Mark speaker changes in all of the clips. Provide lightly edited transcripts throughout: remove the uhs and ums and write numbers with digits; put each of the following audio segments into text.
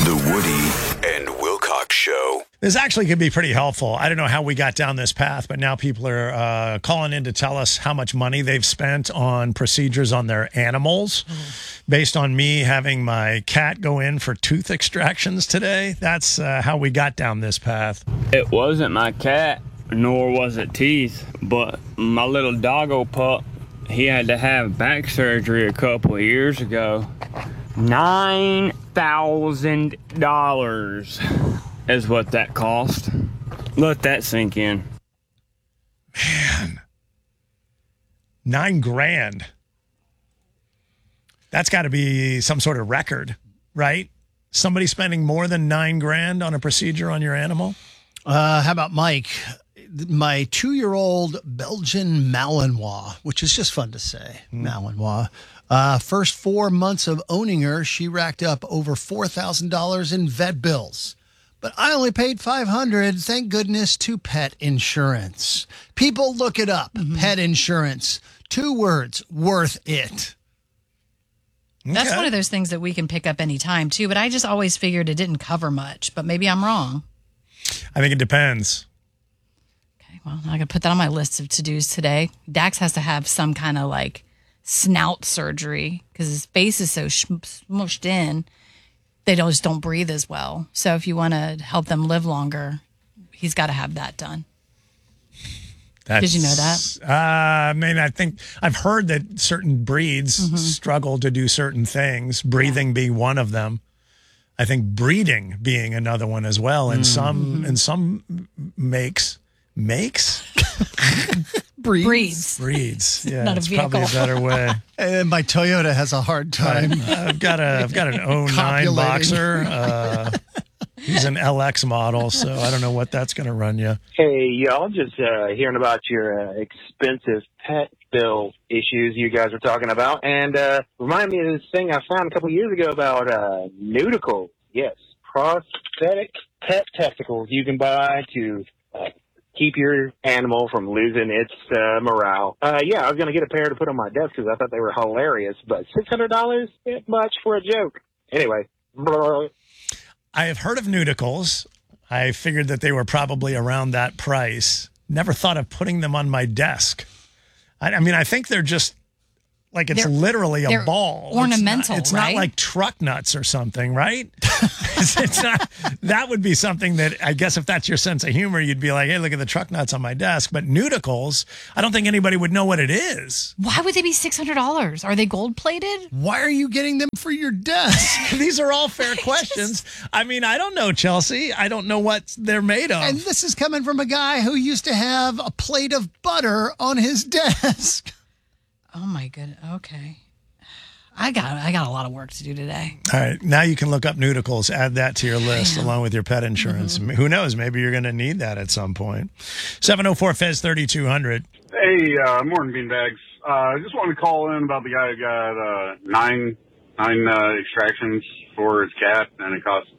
Speaker 1: The Woody and Wilcox Show.
Speaker 2: This actually could be pretty helpful. I don't know how we got down this path, but now people are calling in to tell us how much money they've spent on procedures on their animals. Based on me having my cat go in for tooth extractions today, that's how we got down this path.
Speaker 3: It wasn't my cat, nor was it teeth, but my little doggo pup, he had to have back surgery a couple of years ago. $9,000 is what that cost. Let that sink in.
Speaker 2: Man, $9,000. That's got to be some sort of record, right? Somebody spending more than $9,000 on a procedure on your animal?
Speaker 4: How about Mike? My 2-year-old Belgian Malinois, which is just fun to say, Malinois. First 4 months of owning her, she racked up over $4,000 in vet bills. But I only paid $500, thank goodness, to pet insurance. People, look it up. Pet insurance. 2 words, worth it.
Speaker 5: That's
Speaker 2: Okay.
Speaker 5: one of those things that we can pick up any time, too. But I just always figured it didn't cover much. But maybe I'm wrong.
Speaker 2: I think it depends.
Speaker 5: Okay, well, I'm going to put that on my list of to-dos today. Dax has to have some kind of, snout surgery because his face is so smushed in. They just don't breathe as well. So if you want to help them live longer, he's got to have that done. Did you know that?
Speaker 2: I mean, I think I've heard that certain breeds struggle to do certain things, breathing being one of them. I think breeding being another one as well. And some makes?
Speaker 5: Breeds.
Speaker 2: Yeah,
Speaker 5: Not a
Speaker 2: it's probably a
Speaker 5: vehicle.
Speaker 2: better way.
Speaker 4: And my Toyota has a hard time.
Speaker 2: I've got an 09
Speaker 4: Copulating.
Speaker 2: Boxer. He's an LX model, so I don't know what that's going to run you.
Speaker 6: Hey, y'all, just hearing about your expensive pet bill issues you guys are talking about. And remind me of this thing I found a couple years ago about Nudicle. Yes, prosthetic pet testicles you can buy to keep your animal from losing its morale. Yeah, I was going to get a pair to put on my desk because I thought they were hilarious, but $600? Bit much for a joke. Anyway.
Speaker 2: I have heard of Nudicles. I figured that they were probably around that price. Never thought of putting them on my desk. I mean, I think they're just like it's literally a ball.
Speaker 5: Ornamental,
Speaker 2: it's
Speaker 5: right?
Speaker 2: not like truck nuts or something, right? It's not. That would be something that I guess if that's your sense of humor, you'd be like, hey, look at the truck nuts on my desk. But Nudicles, I don't think anybody would know what it is.
Speaker 5: Why would they be $600? Are they gold plated?
Speaker 4: Why are you getting them for your desk?
Speaker 2: These are all fair questions. I mean, I don't know, Chelsea. I don't know what they're made of.
Speaker 4: And this is coming from a guy who used to have a plate of butter on his desk.
Speaker 5: Oh my goodness. Okay. I got a lot of work to do today.
Speaker 2: All right. Now you can look up Nudicles, add that to your list along with your pet insurance. Who knows? Maybe you're going to need that at some point. 704-FEZ-3200.
Speaker 7: Hey, morning, Beanbags. I just wanted to call in about the guy who got nine extractions for his cat, and it cost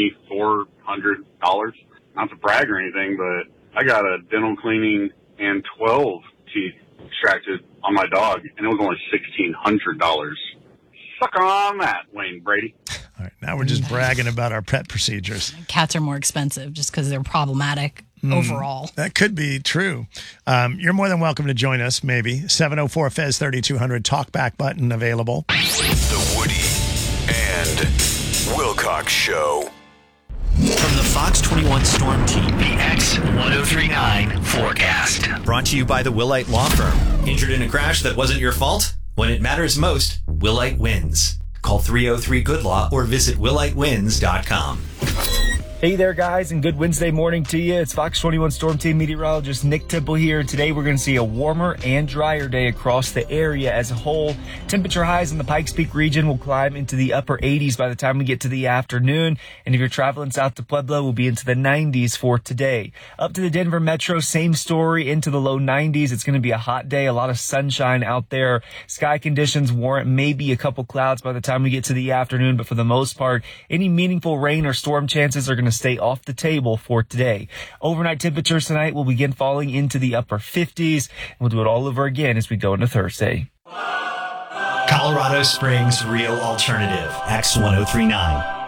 Speaker 7: $2,400. Not to brag or anything, but I got a dental cleaning and 12 teeth extracted on my dog, and it was only $1,600. Suck on that, Wayne Brady.
Speaker 2: All right. Now we're just bragging about our pet procedures.
Speaker 5: Cats are more expensive just because they're problematic overall.
Speaker 2: That could be true. You're more than welcome to join us, maybe. 704-FEZ-3200 talkback button available.
Speaker 1: The Woody and Wilcox Show.
Speaker 8: From the Fox 21 Storm Team, the X1039 forecast. Brought to you by the Willite Law Firm. Injured in a crash that wasn't your fault? When it matters most, Willite wins. Call 303-GOOD-LAW or visit willitewins.com.
Speaker 9: Hey there, guys, and good Wednesday morning to you. It's Fox 21 Storm Team meteorologist Nick Temple here. Today, we're going to see a warmer and drier day across the area as a whole. Temperature highs in the Pikes Peak region will climb into the upper 80s by the time we get to the afternoon. And if you're traveling south to Pueblo, we'll be into the 90s for today. Up to the Denver metro, same story, into the low 90s. It's going to be a hot day, a lot of sunshine out there. Sky conditions warrant maybe a couple clouds by the time we get to the afternoon, but for the most part, any meaningful rain or storm chances are going to stay off the table for today. Overnight temperatures tonight will begin falling into the upper 50s. We'll do it all over again as we go into Thursday.
Speaker 8: Colorado Springs Real Alternative, X1039.